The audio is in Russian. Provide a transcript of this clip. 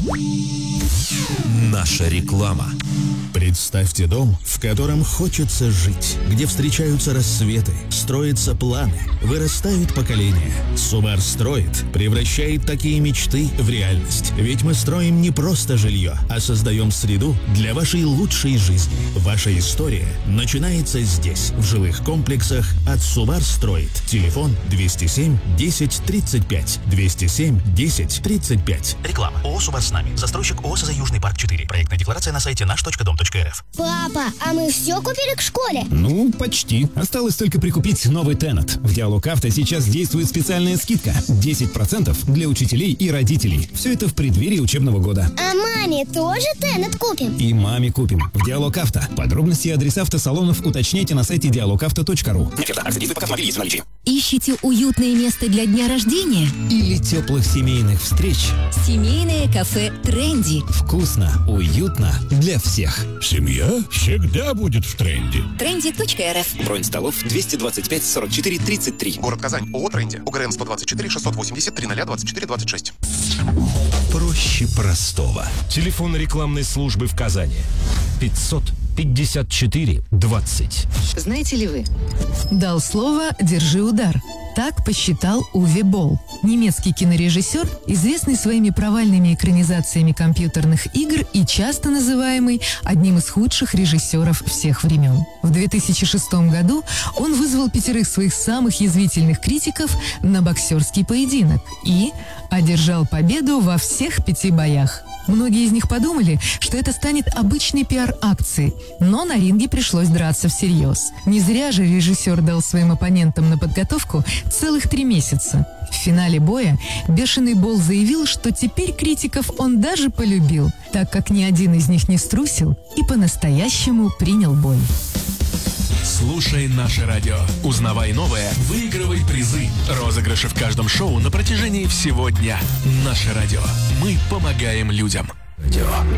Наша реклама. Представьте дом, в котором хочется жить, где встречаются рассветы, строятся планы, вырастают поколения. Субар строит, превращает такие мечты в реальность. Ведь мы строим не просто жилье, а создаем среду для вашей лучшей жизни. Ваша история начинается здесь, в жилых комплексах от Субар строит. Телефон 207 10 35. 207 10 35. Реклама. ООО «Субар с нами». Застройщик ООО «СЗ Южный парк 4». Проектная декларация на сайте наш.дом.рф. Папа, а мы все купили к школе? Ну, почти. Осталось только прикупить новый Тенет. В Диалог Авто сейчас действует специальная скидка. 10% для учителей и родителей. Все это в преддверии учебного года. А маме тоже Тенет купим? И маме купим. В Диалог Авто. Подробности и адреса автосалонов уточняйте на сайте dialogauto.ru. Ищите уютное место для дня рождения? Или теплых семейных встреч? Семейное кафе «Тренди». Вкусно, уютно для всех. Семья всегда будет в тренде. Тренди.рф. Бронь столов 225 44 33. Город Казань. ООО «Тренди». УГРН 124 680 3024 26. Проще простого. Телефон рекламной службы в Казани. 554 20. Знаете ли вы? Дал слово «держи удар». Так посчитал Уве Болл, немецкий кинорежиссер, известный своими провальными экранизациями компьютерных игр и часто называемый одним из худших режиссеров всех времен. В 2006 году он вызвал 5 своих самых язвительных критиков на боксерский поединок и одержал победу во всех 5 боях. Многие из них подумали, что это станет обычной пиар-акцией, но на ринге пришлось драться всерьез. Не зря же режиссер дал своим оппонентам на подготовку целых 3 месяца. В финале боя бешеный Болл заявил, что теперь критиков он даже полюбил, так как ни один из них не струсил и по-настоящему принял бой. Слушай наше радио. Узнавай новое, выигрывай призы. Розыгрыши в каждом шоу на протяжении всего дня. Наше радио. Мы помогаем людям. Радио.